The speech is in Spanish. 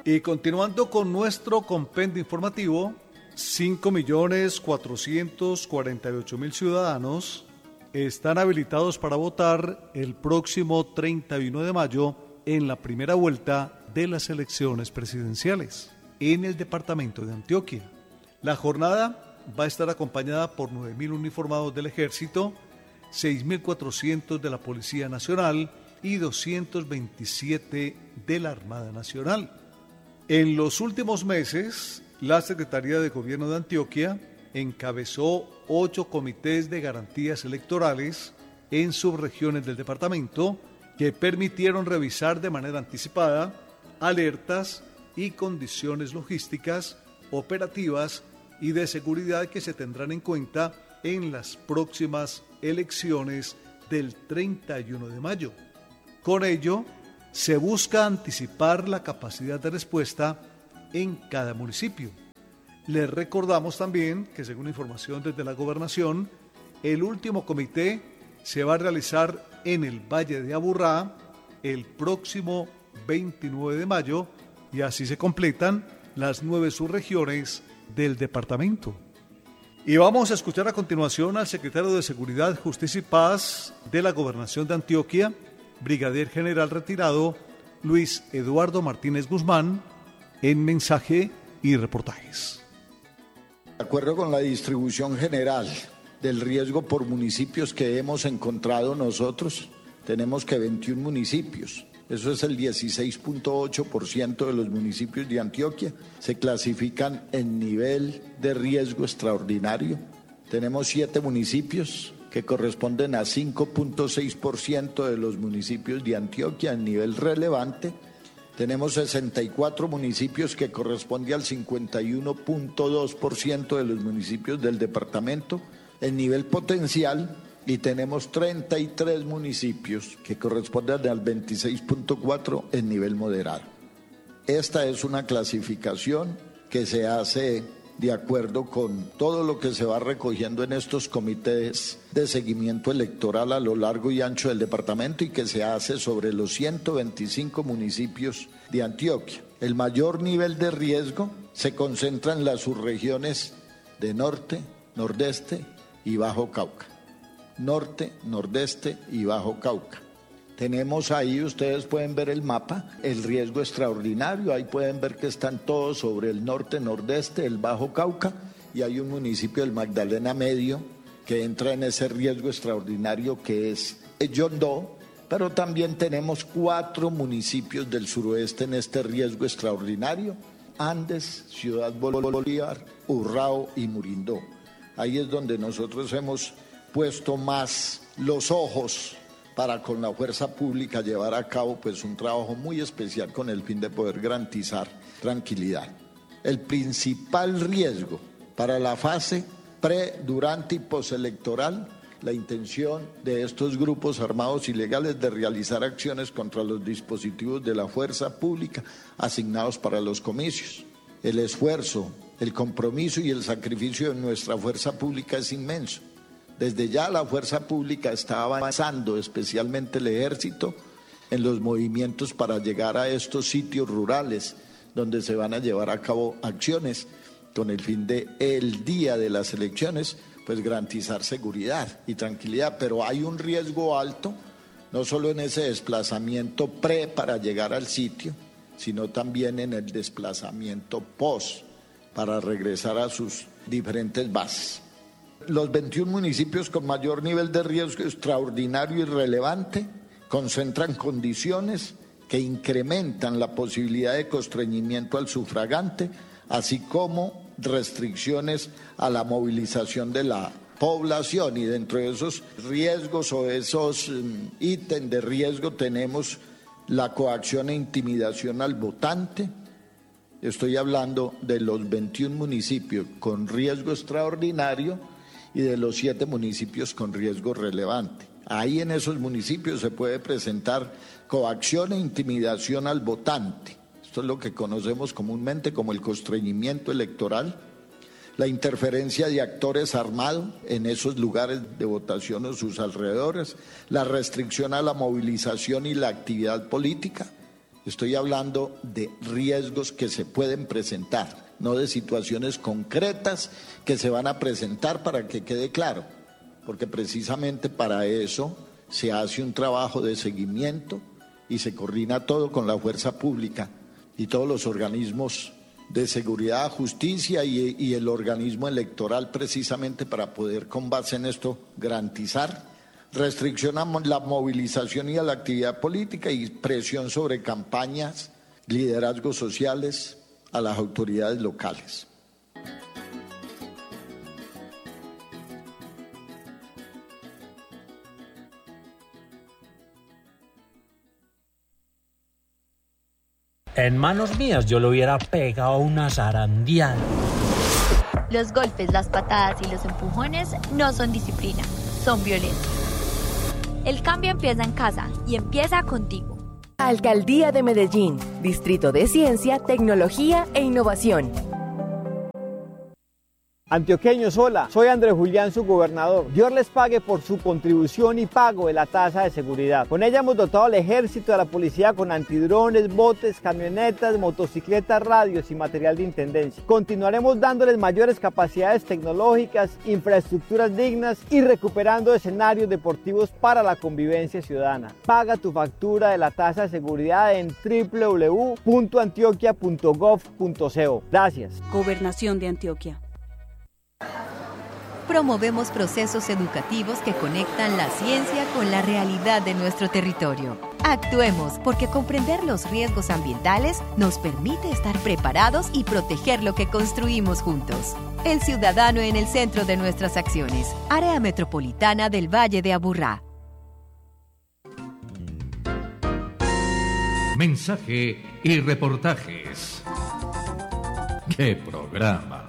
Y continuando con nuestro compendio informativo, 5.448.000 ciudadanos están habilitados para votar el próximo 31 de mayo en la primera vuelta de las elecciones presidenciales en el departamento de Antioquia. La jornada va a estar acompañada por 9.000 uniformados del Ejército, 6.400 de la Policía Nacional y 227 de la Armada Nacional. En los últimos meses, la Secretaría de Gobierno de Antioquia encabezó 8 comités de garantías electorales en subregiones del departamento que permitieron revisar de manera anticipada alertas y condiciones logísticas, operativas y de seguridad que se tendrán en cuenta en las próximas elecciones del 31 de mayo. Con ello, se busca anticipar la capacidad de respuesta en cada municipio. Les recordamos también que, según información desde la Gobernación, el último comité se va a realizar en el Valle de Aburrá el próximo 29 de mayo y así se completan las 9 subregiones del departamento. Y vamos a escuchar a continuación al secretario de Seguridad, Justicia y Paz de la Gobernación de Antioquia, brigadier general retirado Luis Eduardo Martínez Guzmán, en mensaje y reportajes. De acuerdo con la distribución general del riesgo por municipios que hemos encontrado nosotros, tenemos que 21 municipios, eso es el 16.8% de los municipios de Antioquia, se clasifican en nivel de riesgo extraordinario. Tenemos 7 municipios que corresponden a 5.6% de los municipios de Antioquia en nivel relevante. Tenemos 64 municipios que corresponden al 51.2% de los municipios del departamento en nivel potencial y tenemos 33 municipios que corresponden al 26.4% en nivel moderado. Esta es una clasificación que se hace de acuerdo con todo lo que se va recogiendo en estos comités de seguimiento electoral a lo largo y ancho del departamento y que se hace sobre los 125 municipios de Antioquia. El mayor nivel de riesgo se concentra en las subregiones de Norte, Nordeste y Bajo Cauca. Norte, Nordeste y Bajo Cauca. Tenemos ahí, ustedes pueden ver el mapa, el riesgo extraordinario, ahí pueden ver que están todos sobre el norte, nordeste, el Bajo Cauca, y hay un municipio del Magdalena Medio que entra en ese riesgo extraordinario que es Yondó, pero también tenemos 4 municipios del suroeste en este riesgo extraordinario, Andes, Ciudad Bolívar, Urrao y Murindó. Ahí es donde nosotros hemos puesto más los ojos para con la fuerza pública llevar a cabo pues un trabajo muy especial con el fin de poder garantizar tranquilidad. El principal riesgo para la fase pre, durante y postelectoral, la intención de estos grupos armados ilegales de realizar acciones contra los dispositivos de la fuerza pública asignados para los comicios. El esfuerzo, el compromiso y el sacrificio de nuestra fuerza pública es inmenso. Desde ya la fuerza pública está avanzando, especialmente el ejército, en los movimientos para llegar a estos sitios rurales donde se van a llevar a cabo acciones con el fin de el día de las elecciones, pues garantizar seguridad y tranquilidad. Pero hay un riesgo alto, no solo en ese desplazamiento pre para llegar al sitio, sino también en el desplazamiento post para regresar a sus diferentes bases. Los 21 municipios con mayor nivel de riesgo extraordinario y relevante concentran condiciones que incrementan la posibilidad de constreñimiento al sufragante, así como restricciones a la movilización de la población. Y dentro de esos riesgos o esos ítems de riesgo tenemos la coacción e intimidación al votante. Estoy hablando de los 21 municipios con riesgo extraordinario y de los 7 municipios con riesgo relevante. Ahí en esos municipios se puede presentar coacción e intimidación al votante. Esto es lo que conocemos comúnmente como el constreñimiento electoral, la interferencia de actores armados en esos lugares de votación o sus alrededores, la restricción a la movilización y la actividad política, Estoy hablando de riesgos que se pueden presentar, no de situaciones concretas que se van a presentar, para que quede claro, porque precisamente para eso se hace un trabajo de seguimiento y se coordina todo con la fuerza pública y todos los organismos de seguridad, justicia y el organismo electoral, precisamente para poder, con base en esto, garantizar restricción a la movilización y a la actividad política y presión sobre campañas, liderazgos sociales a las autoridades locales. En manos mías yo le hubiera pegado una zarandeada. Los golpes, las patadas y los empujones no son disciplina, son violencia. El cambio empieza en casa y empieza contigo. Alcaldía de Medellín, Distrito de Ciencia, Tecnología e Innovación. Antioqueños, hola, soy Andrés Julián, su gobernador. Dios les pague por su contribución y pago de la tasa de seguridad. Con ella hemos dotado al ejército y a la policía con antidrones, botes, camionetas, motocicletas, radios y material de intendencia. Continuaremos dándoles mayores capacidades tecnológicas, infraestructuras dignas y recuperando escenarios deportivos para la convivencia ciudadana. Paga tu factura de la tasa de seguridad en www.antioquia.gov.co. Gracias. Gobernación de Antioquia. Promovemos procesos educativos que conectan la ciencia con la realidad de nuestro territorio. Actuemos, porque comprender los riesgos ambientales nos permite estar preparados y proteger lo que construimos juntos. El ciudadano en el centro de nuestras acciones. Área Metropolitana del Valle de Aburrá. Mensaje y reportajes. ¡Qué programa!